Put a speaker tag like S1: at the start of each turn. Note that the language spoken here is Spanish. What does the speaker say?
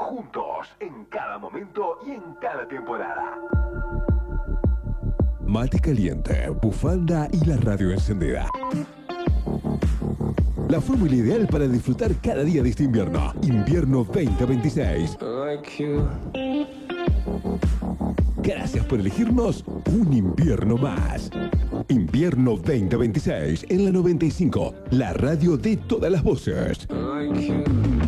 S1: juntos, en cada momento y en cada temporada.
S2: Mate caliente, bufanda y la radio encendida. La fórmula ideal para disfrutar cada día de este invierno. Invierno 2026. Gracias por elegirnos un invierno más. Invierno 2026 en la 95, la radio de todas las voces.